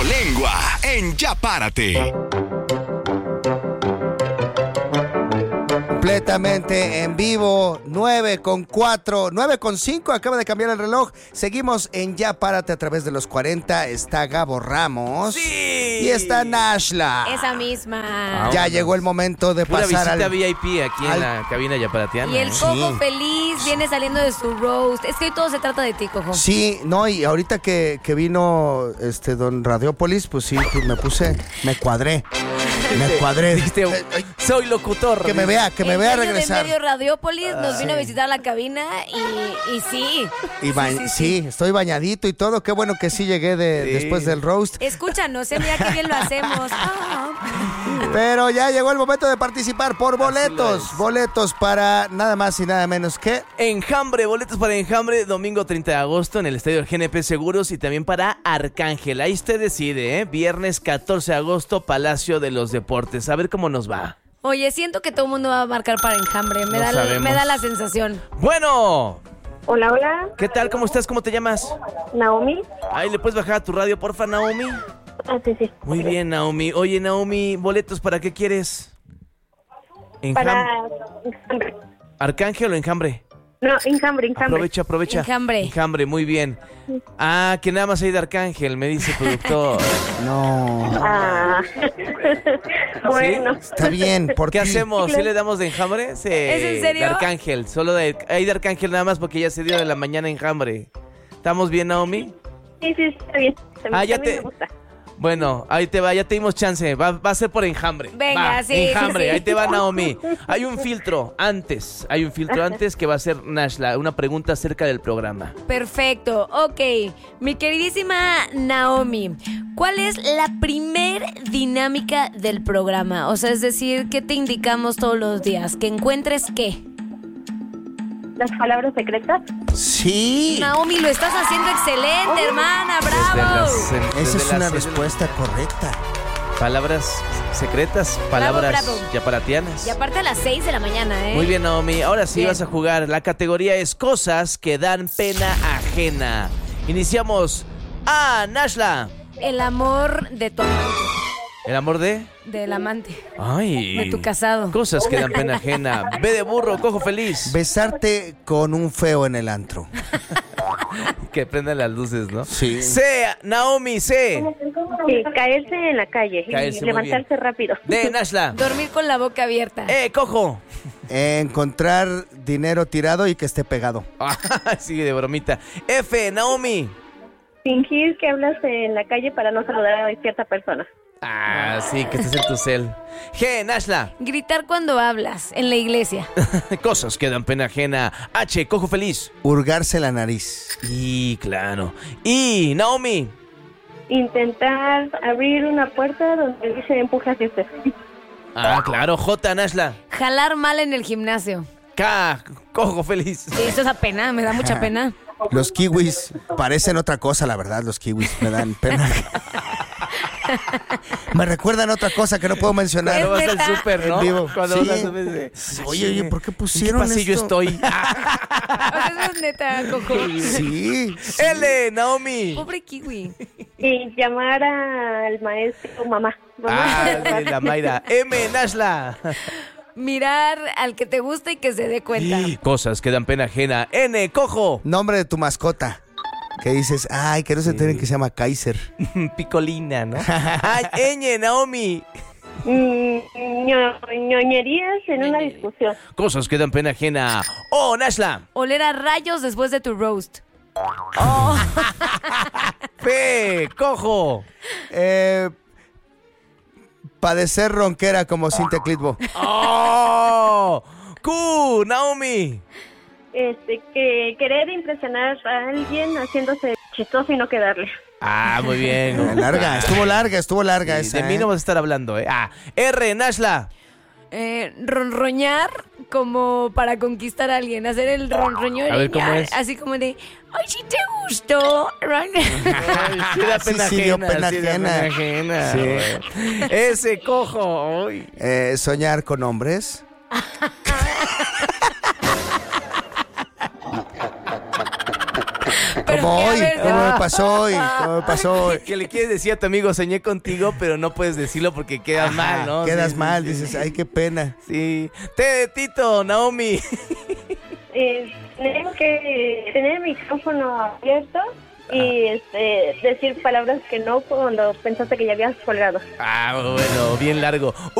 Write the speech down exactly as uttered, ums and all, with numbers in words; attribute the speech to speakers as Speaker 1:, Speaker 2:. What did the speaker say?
Speaker 1: Trabolengua en Ya Párate.
Speaker 2: Completamente en vivo, nueve con cuatro, nueve con cinco, acaba de cambiar el reloj. Seguimos en Ya Párate a través de los cuarenta. Está Gabo Ramos.
Speaker 3: ¡Sí!
Speaker 2: Y está Nashla.
Speaker 4: Esa misma.
Speaker 2: Ya llegó el momento de
Speaker 3: Pura
Speaker 2: pasar
Speaker 3: visita
Speaker 2: al...
Speaker 3: V I P aquí
Speaker 2: al-
Speaker 3: en la cabina yaparateana.
Speaker 4: Y el
Speaker 3: ¿eh?
Speaker 4: Cojo
Speaker 2: Sí.
Speaker 4: feliz viene saliendo de su roast. Es que hoy todo se trata de ti, Cojo.
Speaker 2: Sí, no, y ahorita que, que vino este don Radiópolis, pues sí, pues me puse, me cuadré, me cuadré.
Speaker 3: Dijiste,
Speaker 2: Eh, ay,
Speaker 3: soy locutor.
Speaker 2: que me vea, que me
Speaker 4: El
Speaker 2: vea
Speaker 4: dueño
Speaker 2: regresar.
Speaker 4: de Medio Radiópolis nos vino
Speaker 2: sí.
Speaker 4: a visitar la cabina y, y sí.
Speaker 2: Y ba-
Speaker 4: sí,
Speaker 2: sí,
Speaker 4: sí, sí.
Speaker 2: estoy bañadito y todo. Qué bueno que sí llegué de,
Speaker 3: Sí.
Speaker 2: después del roast.
Speaker 4: Escúchanos, eh, mira qué bien lo hacemos. Ah.
Speaker 2: Pero ya llegó el momento de participar por
Speaker 3: lo
Speaker 2: boletos.
Speaker 3: es.
Speaker 2: Boletos para nada más y nada menos que...
Speaker 3: Enjambre, boletos para Enjambre, domingo treinta de agosto en el estadio G N P Seguros y también para Arcángel. Ahí usted decide, ¿eh? Viernes catorce de agosto, Palacio de los Deportes. A ver cómo nos va.
Speaker 4: Oye, siento que todo el mundo va a marcar para Enjambre. Me,
Speaker 3: No
Speaker 4: da, la-
Speaker 3: sabemos.
Speaker 4: me da la sensación.
Speaker 3: Bueno,
Speaker 5: Hola, hola,
Speaker 3: ¿qué tal? ¿Cómo estás? ¿Cómo te llamas?
Speaker 5: Naomi.
Speaker 3: Ay, ¿le puedes bajar a tu radio, porfa, Naomi?
Speaker 5: Ah, sí, sí.
Speaker 3: Muy bien, Naomi. Oye, Naomi, ¿boletos para qué quieres? Enjam-
Speaker 5: Para Enjambre.
Speaker 3: ¿Arcángel o Enjambre?
Speaker 5: No, Enjambre, Enjambre.
Speaker 3: Aprovecha, aprovecha.
Speaker 4: Enjambre.
Speaker 3: Enjambre, muy bien. Ah, que nada más hay de Arcángel, me dice el productor.
Speaker 2: No,
Speaker 5: Ah. Bueno.
Speaker 2: está bien. ¿Por
Speaker 3: ¿Qué hacemos? ¿Sí le damos de Enjambre? Sí.
Speaker 4: ¿Es en serio?
Speaker 3: De Arcángel, solo de, hay de Arcángel nada más porque ya se dio de la mañana Enjambre. ¿Estamos bien, Naomi?
Speaker 5: Sí, sí, está bien. También,
Speaker 3: Ah, ya
Speaker 5: también
Speaker 3: te-
Speaker 5: me gusta.
Speaker 3: Bueno, ahí te va, ya te dimos chance. Va, va a ser por Enjambre.
Speaker 4: Venga,
Speaker 3: Va,
Speaker 4: sí,
Speaker 3: Enjambre,
Speaker 4: sí, sí.
Speaker 3: ahí te va, Naomi. Hay un filtro antes, hay un filtro antes que va a ser Nashla, una pregunta acerca del programa.
Speaker 4: Perfecto, ok. Mi queridísima Naomi, ¿cuál es la primer dinámica del programa? O sea, es decir, ¿qué te indicamos todos los días? ¿Que encuentres qué?
Speaker 5: Las palabras secretas.
Speaker 2: Sí,
Speaker 4: Naomi, lo estás haciendo excelente, hermana,
Speaker 3: Desde
Speaker 4: bravo.
Speaker 3: las, em,
Speaker 2: esa
Speaker 3: desde
Speaker 2: es
Speaker 3: las
Speaker 2: una
Speaker 3: seis de la-
Speaker 2: respuesta correcta.
Speaker 3: Palabras secretas, palabras
Speaker 4: bravo.
Speaker 3: yaparatianas.
Speaker 4: Y aparte a las seis de la mañana, ¿eh?
Speaker 3: Muy bien, Naomi. Ahora sí
Speaker 4: Bien.
Speaker 3: vas a jugar. La categoría es cosas que dan pena ajena. Iniciamos. Ah, Nashla.
Speaker 4: El amor de tu amante,
Speaker 3: ¿El amor de?
Speaker 4: del amante,
Speaker 3: Ay.
Speaker 4: de tu casado.
Speaker 3: Cosas que dan pena ajena. B de burro, cojo feliz.
Speaker 2: Besarte con un feo en el antro.
Speaker 3: Que prendan las luces, ¿no?
Speaker 2: Sí.
Speaker 3: C, Naomi, C.
Speaker 5: Sí, caerse en la calle
Speaker 3: Caerse,
Speaker 5: y
Speaker 3: muy
Speaker 5: levantarse
Speaker 3: bien.
Speaker 5: rápido.
Speaker 3: D, Nashla.
Speaker 4: Dormir con la boca abierta.
Speaker 3: Eh, cojo.
Speaker 2: Encontrar dinero tirado y que esté pegado.
Speaker 3: Ah, sigue de bromita. F, Naomi.
Speaker 5: Fingir que hablas en la calle para no saludar a cierta persona.
Speaker 3: Ah, sí, que estás en tu cel. G, Nashla.
Speaker 4: Gritar cuando hablas en la iglesia.
Speaker 3: Cosas que dan pena ajena. H, cojo feliz.
Speaker 2: Hurgarse la nariz.
Speaker 3: Y claro. Y Naomi.
Speaker 5: Intentar abrir una puerta donde dice empuja hacia usted.
Speaker 3: Ah, claro. J, Nashla.
Speaker 4: Jalar mal en el gimnasio.
Speaker 3: K, cojo feliz.
Speaker 4: Sí, eso da pena, me da mucha pena.
Speaker 2: Los kiwis parecen otra cosa, la verdad, los kiwis me dan pena. Me recuerdan otra cosa que no puedo mencionar.
Speaker 3: Cuando vas
Speaker 4: neta?
Speaker 3: al súper, ¿no?
Speaker 2: En vivo.
Speaker 3: Cuando
Speaker 2: Sí.
Speaker 3: vas al súper.
Speaker 2: Oye, oye, ¿por qué pusieron
Speaker 3: ¿En qué pasillo
Speaker 2: esto?
Speaker 3: estoy?
Speaker 4: O sea, eso es neta, Coco.
Speaker 2: Sí.
Speaker 3: L, Naomi.
Speaker 4: Pobre kiwi.
Speaker 5: Y llamar al maestro mamá.
Speaker 3: Ah,
Speaker 5: Mamá.
Speaker 3: sí, la Mayra. M, Nashla.
Speaker 4: Mirar al que te gusta y que se dé cuenta.
Speaker 3: Cosas que dan pena ajena. N, cojo.
Speaker 2: Nombre de tu mascota. Que dices, ay, que no se enteren que se llama Kaiser.
Speaker 3: Picolina, ¿no? Ay, Ñ, Naomi.
Speaker 5: Mm, ño- ñoñerías en una discusión.
Speaker 3: Cosas que dan pena ajena. Oh, Nashla.
Speaker 4: Oler a rayos después de tu roast.
Speaker 3: P, cojo.
Speaker 2: Eh, padecer ronquera como Cintia Clitbo.
Speaker 3: Oh. Q, Naomi.
Speaker 5: Este, que querer impresionar a alguien haciéndose chistoso y no quedarle.
Speaker 3: Ah, muy bien.
Speaker 2: Larga, estuvo larga, estuvo larga
Speaker 3: Sí,
Speaker 2: esa.
Speaker 3: de mí
Speaker 2: ¿eh?
Speaker 3: no vas a estar hablando, ¿eh? Ah, R, Nashla.
Speaker 4: Eh, ronroñar como para conquistar a alguien. Hacer el ronroño.
Speaker 3: A ver, ¿cómo es?
Speaker 4: Así como de, ay, sí te gustó.
Speaker 3: Sí da
Speaker 2: Sí,
Speaker 3: pena
Speaker 2: sí dio
Speaker 3: ajena,
Speaker 2: pena
Speaker 3: sí da
Speaker 2: ajena.
Speaker 3: pena ajena,
Speaker 2: Sí.
Speaker 3: güey. Ese cojo. Uy.
Speaker 2: Eh, soñar con hombres.
Speaker 4: Pero
Speaker 2: voy?
Speaker 4: A ver,
Speaker 2: ¿Cómo
Speaker 4: sí.
Speaker 2: me pasó hoy? ¿Cómo me pasó hoy?
Speaker 3: Que le quieres decir a tu amigo, soñé contigo, pero no puedes decirlo porque quedas
Speaker 2: Ajá,
Speaker 3: mal, ¿no?
Speaker 2: Quedas
Speaker 3: Sí, sí,
Speaker 2: mal,
Speaker 3: sí.
Speaker 2: dices, ay, qué pena.
Speaker 3: Sí. Te, Tito, Naomi.
Speaker 5: Eh, tenemos que tener el micrófono abierto y este, decir palabras que no cuando pensaste que ya habías colgado.
Speaker 3: Ah, bueno, bien largo.